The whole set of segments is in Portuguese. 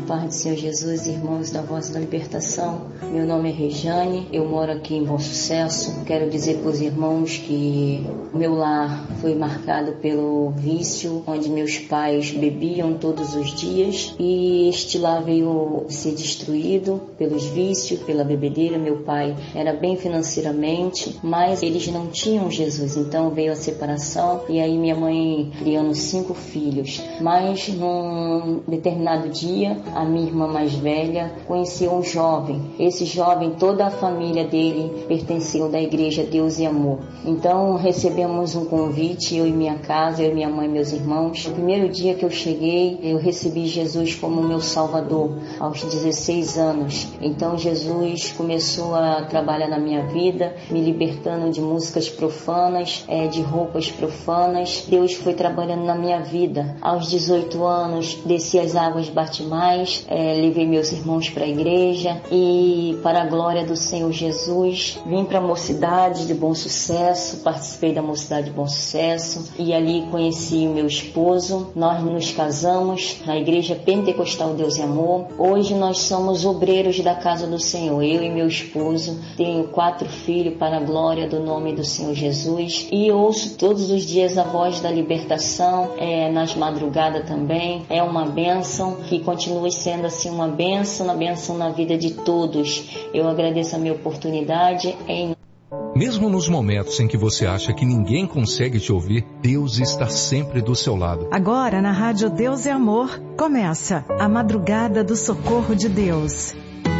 paz do Senhor Jesus, irmãos da Voz da Libertação. Meu nome é Rejane, eu moro aqui em Bom Sucesso. Quero dizer para os irmãos que o meu lar foi marcado pelo vício, onde meus pais bebiam todos os dias, e este lar veio ser destruído pelos vícios, pela bebedeira. Meu pai era bem financeiramente, mas eles não tinham Jesus, então veio a separação, e aí minha mãe criando 5 filhos. Mas num determinado dia, a minha irmã mais velha conheceu um jovem. Esse jovem, toda a família dele pertenceu da igreja Deus e Amor. Então recebemos um convite, eu e minha casa, eu e minha mãe e meus irmãos. No primeiro dia que eu cheguei, eu recebi Jesus como meu Salvador, aos 16 anos. Então Jesus começou a trabalhar na minha vida, me libertando de músicas profanas, de roupas profanas. Deus foi trabalhando na minha vida. Aos 18 anos, desci as águas Batimais, levei meus irmãos para a igreja e, para a glória do Senhor Jesus, vim para a Mocidade de Bom Sucesso, participei da Mocidade de Bom Sucesso e ali conheci meu esposo. Nós nos casamos na Igreja Pentecostal Deus e Amor. Hoje nós somos obreiros da casa do Senhor, eu e meu esposo. Tenho 4 filhos para a glória do nome do Senhor Jesus e ouço todos os dias a Voz da Libertação, nas madrugadas também. É uma bênção, que continue sendo assim uma bênção na vida de todos. Eu agradeço a minha oportunidade. Mesmo nos momentos em que você acha que ninguém consegue te ouvir, Deus está sempre do seu lado. Agora na Rádio Deus é Amor, começa a Madrugada do Socorro de Deus.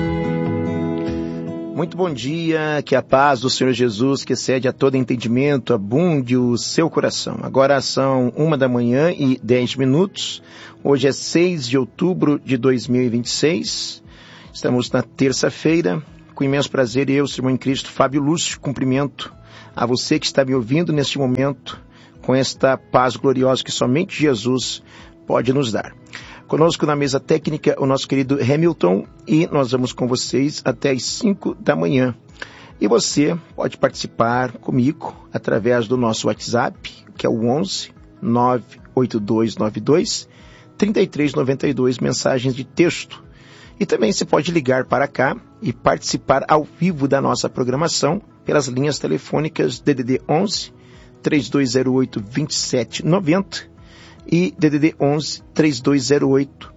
Muito bom dia, que a paz do Senhor Jesus, que excede a todo entendimento, abunde o seu coração. Agora são 1h10. Hoje é 6 de outubro de 2026. Estamos na terça-feira. Com imenso prazer, eu, seu irmão em Cristo, Fábio Lúcio, cumprimento a você que está me ouvindo neste momento, com esta paz gloriosa que somente Jesus pode nos dar. Conosco na mesa técnica o nosso querido Hamilton, e nós vamos com vocês até as 5 da manhã. E você pode participar comigo através do nosso WhatsApp, que é o 11 98292 3392, mensagens de texto. E também você pode ligar para cá e participar ao vivo da nossa programação pelas linhas telefônicas DDD 11 3208 2790 e DDD 11 3208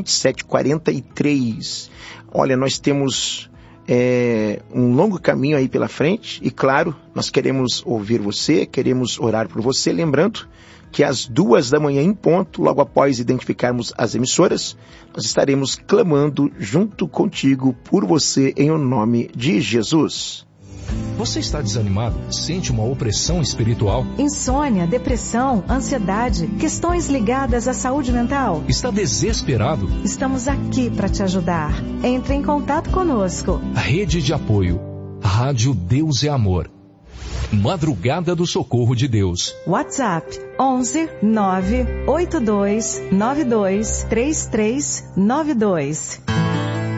2743. Olha, nós temos um longo caminho aí pela frente e, claro, nós queremos ouvir você, queremos orar por você, lembrando que às 2 da manhã em ponto, logo após identificarmos as emissoras, nós estaremos clamando junto contigo por você em o nome de Jesus. Você está desanimado? Sente uma opressão espiritual? Insônia, depressão, ansiedade, questões ligadas à saúde mental? Está desesperado? Estamos aqui para te ajudar. Entre em contato conosco. Rede de apoio. Rádio Deus é Amor. Madrugada do Socorro de Deus. WhatsApp 11 982 92 3392.